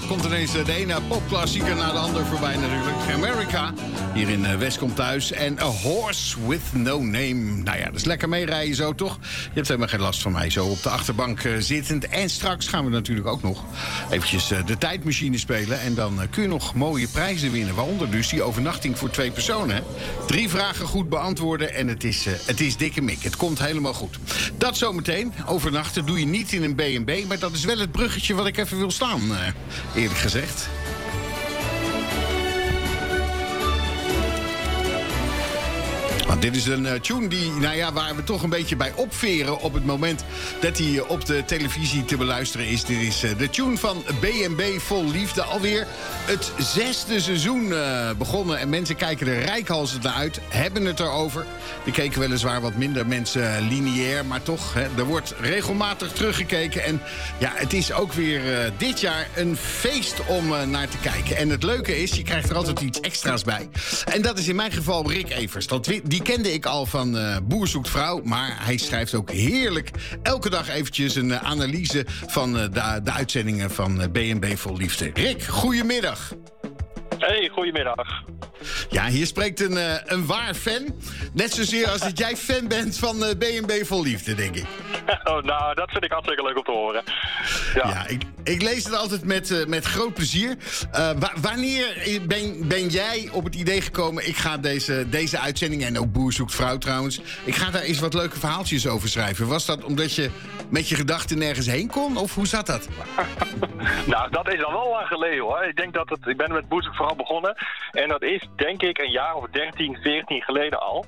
komt ineens de ene popklassieker naar de ander voorbij natuurlijk. America, hier in West komt thuis. En A Horse With No Name. Nou ja, dat is lekker meerijden zo, toch? Je hebt helemaal geen last van mij zo op de achterbank zittend. En straks gaan we natuurlijk ook nog eventjes de tijdmachine spelen. En dan kun je nog mooie prijzen winnen. Waaronder dus die overnachting voor 2 personen. Hè? 3 vragen goed beantwoorden en het is dikke mik. Het komt helemaal goed. Dat zometeen. Overnachten doe je niet in een B&B, maar dat is wel het bruggetje wat ik even wil slaan, eerlijk gezegd. Want dit is een tune die, waar we toch een beetje bij opveren op het moment dat hij op de televisie te beluisteren is. Dit is de tune van B&B Vol Liefde. Alweer het 6e seizoen begonnen en mensen kijken er reikhalzend naar uit. Hebben het erover. Er keken weliswaar wat minder mensen lineair, maar toch, er wordt regelmatig teruggekeken. En ja, het is ook weer dit jaar een feest om naar te kijken. En het leuke is, je krijgt er altijd iets extra's bij. En dat is in mijn geval Rick Evers. Die kende ik al van Boer Zoekt Vrouw, maar hij schrijft ook heerlijk elke dag eventjes een analyse van de uitzendingen van B&B Vol Liefde. Rick, goedemiddag. Hey, goedemiddag. Ja, hier spreekt een waar fan. Net zozeer als dat jij fan bent van B&B Vol Liefde, denk ik. Oh, nou, dat vind ik hartstikke leuk om te horen. Ja, ik lees het altijd met groot plezier. Wanneer ben jij op het idee gekomen, ik ga deze uitzending, en ook Boer Zoekt Vrouw trouwens, ik ga daar eens wat leuke verhaaltjes over schrijven. Was dat omdat je met je gedachten nergens heen kon, of hoe zat dat? Nou, dat is al wel lang geleden, hoor. Ik ben met Boer Zoekt Vrouw begonnen. En dat is, denk ik, een jaar of 13, 14 geleden al.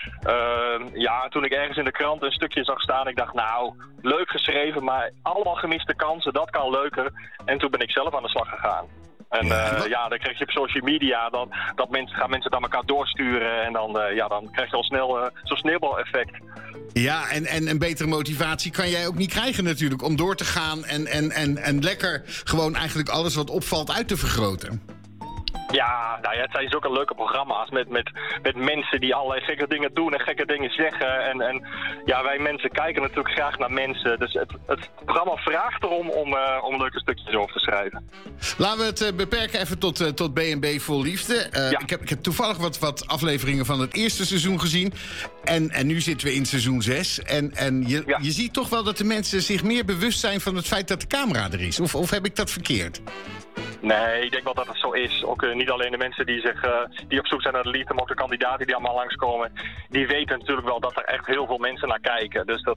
Toen ik ergens in de krant een stukje zag staan, ik dacht, nou, leuk geschreven, maar allemaal gemiste kansen, dat kan leuker. En toen ben ik zelf aan de slag gegaan. En dan krijg je op social media, gaan mensen het aan elkaar doorsturen. En dan krijg je al snel zo'n sneeuwbaleffect. Ja, en een betere motivatie kan jij ook niet krijgen natuurlijk, om door te gaan en lekker gewoon eigenlijk alles wat opvalt uit te vergroten. Ja, het zijn zulke leuke programma's met mensen die allerlei gekke dingen doen en gekke dingen zeggen. En wij mensen kijken natuurlijk graag naar mensen. Dus het programma vraagt erom om leuke stukjes over te schrijven. Laten we het beperken even tot B&B Vol Liefde. Ik heb toevallig wat afleveringen van het eerste seizoen gezien. En nu zitten we in seizoen 6. En je ziet toch wel dat de mensen zich meer bewust zijn van het feit dat de camera er is. Of heb ik dat verkeerd? Nee, ik denk wel dat het zo is. Ook niet alleen de mensen die op zoek zijn naar de liefde, maar ook de kandidaten die allemaal langskomen. Die weten natuurlijk wel dat er echt heel veel mensen naar kijken. Dus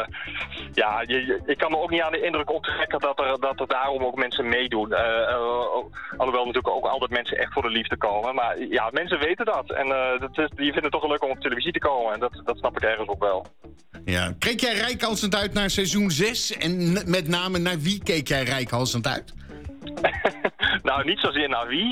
ik kan me ook niet aan de indruk optrekken dat er daarom ook mensen meedoen. Alhoewel natuurlijk ook altijd mensen echt voor de liefde komen. Maar ja, mensen weten dat. En die vinden het toch leuk om op televisie te komen. En dat snap ik ergens ook wel. Ja. Keek jij reikhalzend uit naar seizoen 6? En met name naar wie keek jij reikhalzend uit? Nou, niet zozeer naar wie.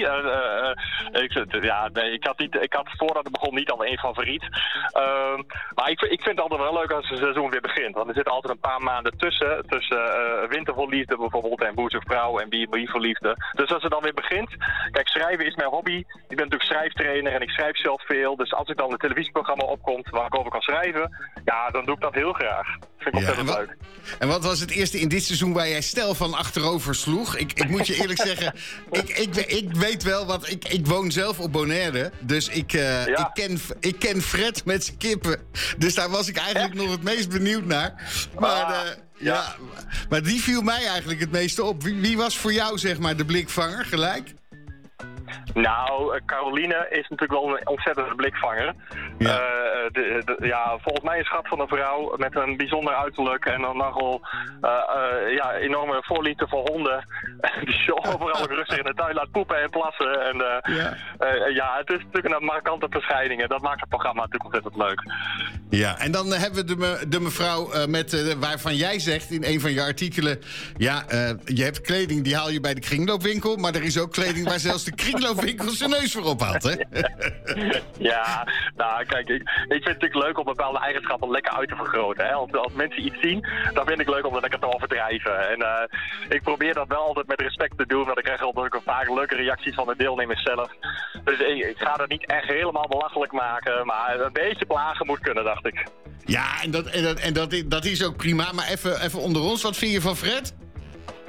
Ik had voordat het begon niet al één favoriet. Maar ik vind het altijd wel leuk als het seizoen weer begint. Want er zitten altijd een paar maanden tussen Winter Vol Liefde bijvoorbeeld en Boer Zoekt Vrouw en B&B Vol Liefde. Dus als het dan weer begint. Kijk, schrijven is mijn hobby. Ik ben natuurlijk schrijftrainer en ik schrijf zelf veel. Dus als ik dan een televisieprogramma opkomt waar ik over kan schrijven, ja, dan doe ik dat heel graag. Vind ik ontzettend leuk. En wat was het eerste in dit seizoen waar jij stijl van achterover sloeg? Ik moet je eerlijk zeggen, ik weet wel wat. Ik woon zelf op Bonaire. Dus ik ken Fred met zijn kippen. Dus daar was ik eigenlijk nog het meest benieuwd naar. Maar maar die viel mij eigenlijk het meeste op. Wie was voor jou, zeg maar, de blikvanger gelijk? Nou, Caroline is natuurlijk wel een ontzettende blikvanger. Volgens mij een schat van een vrouw met een bijzonder uiterlijk en dan nogal enorme voorliefde voor honden. Die zo overal rustig in de tuin laat poepen en plassen. En het is natuurlijk een markante verschijning en dat maakt het programma natuurlijk ontzettend leuk. Ja, en dan hebben we de mevrouw waarvan jij zegt in een van je artikelen, je hebt kleding die haal je bij de kringloopwinkel, maar er is ook kleding waar zelfs de kringloopwinkel zijn neus voor ophaalt, hè? Ja, nou kijk, ik vind het natuurlijk leuk om bepaalde eigenschappen lekker uit te vergroten. Hè? Als mensen iets zien, dan vind ik leuk om dat lekker te overdrijven. En ik probeer dat wel altijd met respect te doen, want ik krijg altijd ook vaak leuke reacties van de deelnemers zelf. Dus ik ga dat niet echt helemaal belachelijk maken, maar een beetje plagen moet kunnen, dacht ik. Ja, en dat is ook prima, maar even onder ons, wat vind je van Fred?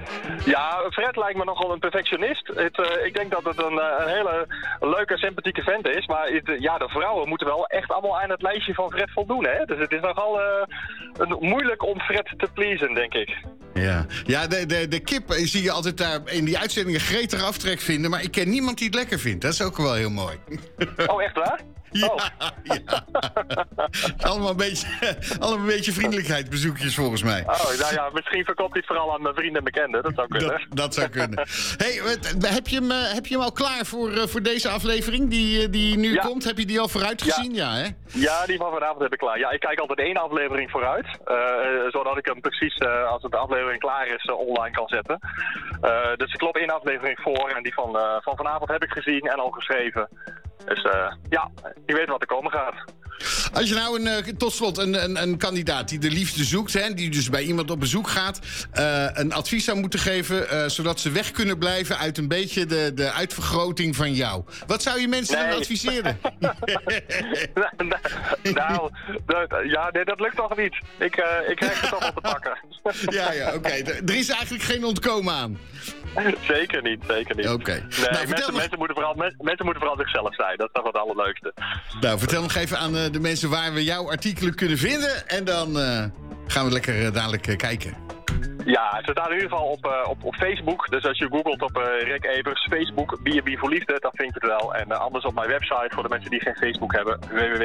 Ja, Fred lijkt me nogal een perfectionist. Ik denk dat het een hele leuke, sympathieke vent is. Maar de vrouwen moeten wel echt allemaal aan het lijstje van Fred voldoen, hè? Dus het is nogal moeilijk om Fred te pleasen, denk ik. Ja, de kip zie je altijd daar in die uitzendingen gretig aftrek vinden. Maar ik ken niemand die het lekker vindt. Dat is ook wel heel mooi. Oh, echt waar? Ja. Allemaal een beetje vriendelijkheidsbezoekjes volgens mij. Oh, nou ja, misschien verkoopt hij het vooral aan mijn vrienden en bekenden. Dat zou kunnen. Dat zou kunnen. Hey, heb je hem al klaar voor deze aflevering die nu komt? Heb je die al vooruit gezien? Ja, hè? Ja, die van vanavond heb ik klaar. Ja, ik kijk altijd 1 aflevering vooruit. Zodat ik hem precies, als de aflevering klaar is, online kan zetten. Dus ik klop 1 aflevering voor. En die van vanavond heb ik gezien en al geschreven. Dus je weet wat er komen gaat. Als je nou tot slot een kandidaat die de liefde zoekt, hè, die dus bij iemand op bezoek gaat, een advies zou moeten geven, zodat ze weg kunnen blijven uit een beetje de uitvergroting van jou. Wat zou je mensen dan adviseren? Dat lukt toch niet. Ik krijg het toch wel te pakken. Ja, oké. Er is eigenlijk geen ontkomen aan. Zeker niet. Oké. Nee, mensen moeten vooral zichzelf zijn. Dat is toch het allerleukste. Nou, vertel nog even aan de mensen waar we jouw artikelen kunnen vinden. En dan gaan we lekker dadelijk kijken. Ja, ze staan in ieder geval op Facebook. Dus als je googelt op Rick Evers, Facebook, B&B voor Liefde, dan vind je het wel. En anders op mijn website voor de mensen die geen Facebook hebben,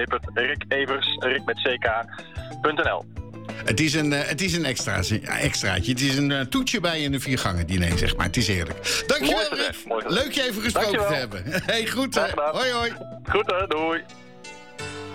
www.rickeversrikmetck.nl. Het is een extraatje. Het is een toetje bij in een 4-gangen diner, zeg maar. Het is eerlijk. Dankjewel, Rick. Leuk je even gesproken te hebben. Hey, goed. Hoi. Goed, doei.